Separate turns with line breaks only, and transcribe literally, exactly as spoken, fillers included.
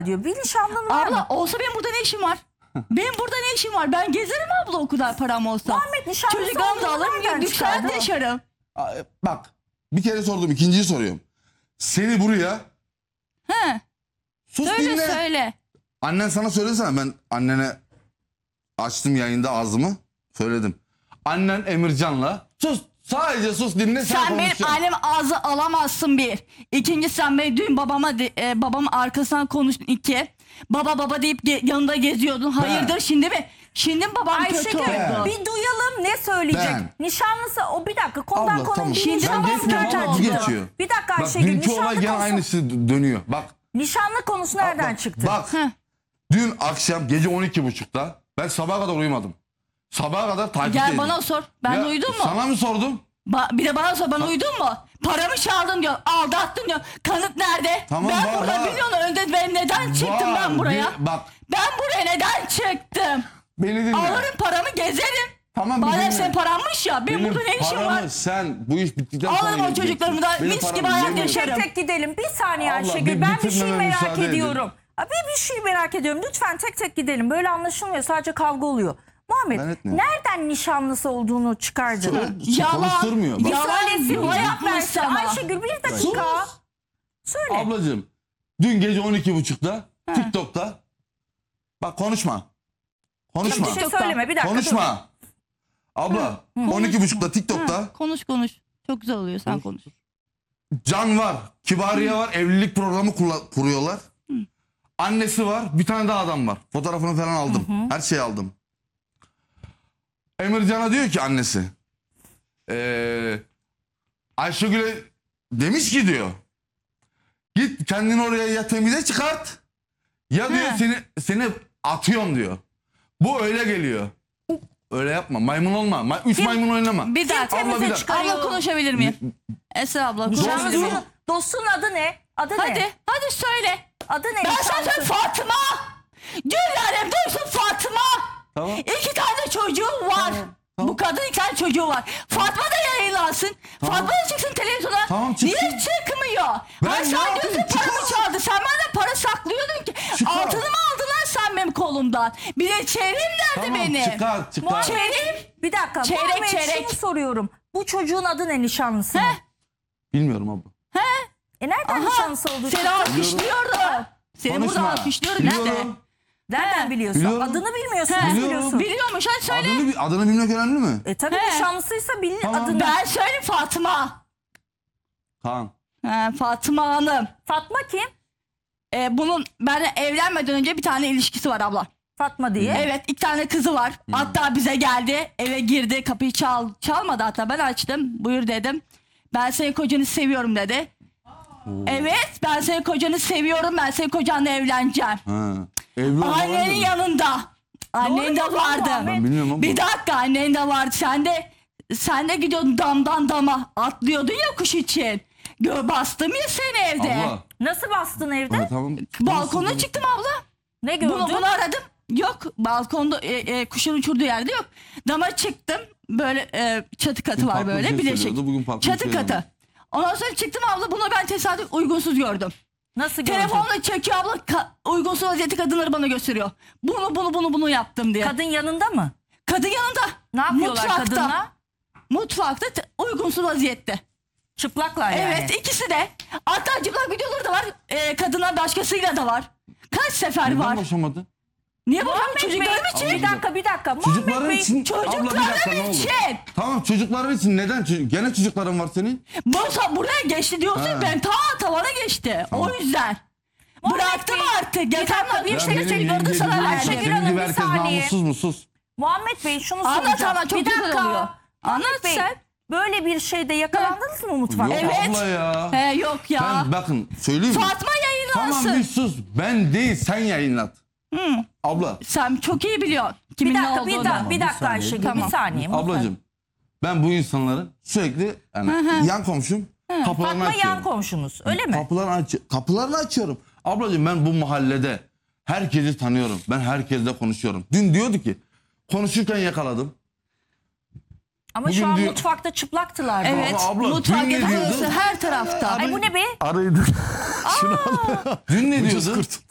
diyor. Bir nişanlın var
Abla
mı?
olsa benim burada ne işim var? Benim burada ne işim var? Ben gezerim abla o kadar param olsa.
Muhammed nişanlısı
Çocuklarımı da
olduğunu
alırım,
nereden
lüks hayat
çıkardı?
yaşarım.
Aa, Bak bir kere sordum, ikinciyi soruyorum. Seni buraya
He,
sus
söyle
dinle.
söyle.
Annen sana söylesene, ben annene açtım yayında ağzımı söyledim. Annen Emircan'la sus, sadece sus dinle, sen,
Sen benim
konuşacaksın.
annemi ağzı alamazsın bir. İkincisi sen benim dün babama de, e, babamın arkasından konuştun iki. Baba baba deyip ge- yanında geziyordun. Hayırdır şimdi mi? Şimdi mi babam kötü
Ayşegül
oldu?
bir duyalım ne söyleyecek?
Ben.
Nişanlısı o bir dakika konudan
Abla,
konuya
tamam.
bir
Şimdi
nişanlısı
ben geçmiyorum,
nereden
oldu.
çıktı?
geçiyor.
Bir dakika
Bak
Ayşegül
dünkü olay
nişanlı
gene
konusu,
aynısı dönüyor. Bak.
nişanlı konusu nereden
bak,
çıktı?
Bak
Heh.
dün akşam gece on iki buçukta ben sabaha kadar uyumadım. Sabaha kadar takipteydim.
Gel bana sor. Ben
Ya,
uyudum mu?
Sana mı sordum?
Ba- bir de bana sor, ben uyudun mu? Paramı çaldın diyor, aldattın diyor. Kanıt nerede?
Tamam,
ben
var,
burada
var.
biliyorsun önde ben neden çıktım
Var,
ben buraya?
bir- bak.
Ben buraya neden çıktım?
Beni dinle.
Alırım paramı gezerim.
Tamam, bir
Bana
dinle.
senin paranmış ya. Benim,
Benim
burada ne işim
paramı
var?
sen bu iş bittikten sonra
Alırım o
geleceksin.
çocuklarımı da
Benim
mis gibi
paramı
hayat
yemin-
yaşarım.
Tek tek gidelim. Bir saniye
Abla,
Ayşegül.
bir
Ben bir şey
bitirmeme
merak
müsaade edin.
ediyorum. Ha, Bir, bir şey merak ediyorum. Lütfen tek tek gidelim. Böyle anlaşılmıyor. Sadece kavga oluyor.
Ben
Muhammed
etmiyorum.
nereden nişanlısı olduğunu çıkardı?
Yalan.
Konuşturmuyor.
Bir
Bak,
Yalan
söylesin,
yuva
cevap
yapmış
versin.
sana.
Ayşegül bir dakika. Söyle.
ablacığım dün gece on iki buçukta TikTok'ta bak konuşma. Konuşma.
Bir şey söyleme bir dakika. dur.
Konuşma. Abla on iki buçukta TikTok'ta
Konuş konuş. Çok güzel oluyor, sen konuş.
Can var, Kibariye var, evlilik programı kula- kuruyorlar. Annesi var, bir tane daha adam var. Fotoğrafını falan aldım. Her şeyi aldım. Emircan'a diyor ki annesi. Ee, Ayşegül'e demiş ki diyor. Git kendini oraya ya temize çıkart. Ya diyor
He.
seni seni atıyorum diyor. Bu öyle geliyor. Öyle yapma, maymun olma. Ma- üç maymun oynama.
Bir dakika.
Abla, bir
temize
dakika.
çıkarıyor?
Abla konuşabilir miyim? Esra abla konuşabilir miyim?
Nişanlısının, dostun adı ne? Adı
Hadi,
ne?
hadi söyle.
Adı ne?
Ben sana
nişanlısı?
söyleyeyim, Fatıma. Güllerem duysun Fatıma.
Tamam.
İki tane çocuğu var. Bu kadın iki tane çocuğu var. Fatma da yayınlansın. Fatma da çıksın televizyona.
Tamam, çıksın.
Niye çıkmıyor?
Ben
Ben
ne
sen
yapayım?
diyorsun paramı
Çıkar.
çaldı. Sen benden para saklıyordun ki.
Çıkar.
Altını mı aldılar sen benim kolumdan? Bir de çeyreğim nerede
Tamam,
benim?
çıkar çıkar.
Muhammed,
Çeyrek.
bir dakika.
Çeyrek,
Muhammed,
çeyrek.
şunu soruyorum. Bu çocuğun adı ne nişanlısı?
Heh.
Bilmiyorum abla.
E nereden
Aha,
nişanlısı olduğu
seni
çıktı?
alkışlıyorum. Seni burada
Konuşma.
alkışlıyorum. Nerede?
Biliyorum.
Nereden
He.
biliyorsun?
Biliyorum.
Adını bilmiyorsun.
He.
Nasıl
Biliyorum.
biliyorsun?
Biliyormuş, hadi söyle.
Adını, bi- adını bilmek önemli mi?
E tabii
He.
nişanlısıysa bilin
Tamam.
adını.
Ben söyleyeyim Fatıma.
Kaan.
He, Fatıma Hanım.
Fatma kim?
Ee, bunun benimle evlenmeden önce bir tane ilişkisi var abla.
Fatma diye.
Evet, iki tane kızı var. Hatta bize geldi, eve girdi, kapıyı çal çalmadı, hatta ben açtım. Buyur dedim. Ben senin kocanı seviyorum dedi. Evet, ben senin kocanı seviyorum. Ben senin kocanla evleneceğim.
Ha. Evli olma var
Annenin
mı?
yanında. Annen de
mu
vardı.
Muhammed?
Ben bilmiyorum ama.
Bir dakika, annen de vardı. Sen de sen de gidiyordun damdan dama. Atlıyordun ya kuş için. Gö bastım ya seni evde.
Abla.
Nasıl bastın evde?
Ha, tamam.
Balkona
Nasıl-
çıktım abla.
Ne gördün?
Bunu, bunu aradım. Yok, balkonda e, e, kuşun uçurduğu yerde yok. Dama çıktım. Böyle e, çatı katı
Dün
var
farklı bir
böyle.
şey
Bileşik.
söylüyordu, bugün farklı bir
Çatı
şey
katı.
söylüyor.
Ondan sonra çıktım abla. Bunu ben tesadüf uygunsuz gördüm.
Nasıl gördün?
Telefonla çekiyor abla. Ka- uygunsuz vaziyeti kadınları bana gösteriyor. Bunu bunu bunu bunu yaptım diye.
Kadın yanında mı?
Kadın yanında.
Ne yapıyorlar
Mutfakta.
kadınla?
Mutfakta te- uygunsuz vaziyette.
Çıplaklar yani.
Evet, ikisi de. Hatta çıplak videoları da var. Ee, kadınlar başkasıyla da var. Kaç sefer
Neden
var.
boşamadın?
Niye boşandı?
Muhammed Bey,
Çocuklarım için.
bir dakika bir dakika. Muhammed
Çocukların
Bey,
için. Abla bir dakika
Çocuklarım
ne olur.
için.
Tamam, çocukların için neden? Çocuk- Gene çocukların var senin.
Bursa buraya geçti diyorsun,
Ha.
ben ta tavana geçti. O yüzden. Bıraktım
Bey,
artık. Yatağımda bir
Ya
şey
benim
gördü
yenge
sana
gibi
verdi.
insan,
Ayşegül
senin
Hanım,
gibi
bir
herkes
saniye.
namussuz mu? Sus.
Muhammed Bey şunu
Anlat
soracağım.
ama çok
bir
güzel
dakika.
oluyor.
Muhammed
Anlat
Bey,
sen.
böyle bir şeyde yakalandınız mı mutfakta?
Yok
Evet.
abla ya.
He, yok ya.
Ben bakın söyleyeyim mi?
Fatma yayınlansın.
Tamam bir sus. Ben değil, sen yayınlat. Abla.
Sen çok iyi biliyorsun
Bir
kimin ne
dakika bir
olduğunu.
dakika bir
Bir
dakika
saniye.
Ayşegül
Tamam.
bir saniye.
Ablacığım. Ben bu insanların sürekli yani yan komşum kapılarını
Fatma
açıyorum.
yan komşunuz öyle mi?
Kapılarını, aç kapılarını açıyorum. Ablacığım ben bu mahallede herkesi tanıyorum. Ben herkesle konuşuyorum. Dün diyordu ki konuşurken yakaladım.
Ama
Bugün
şu an
diyor-
mutfakta çıplaktılar.
Evet,
Ama abla,
mutfak
dün ne
yatak
diyordu?
odası her tarafta.
Ay bu ne be?
Araydı. Dün ne diyordu?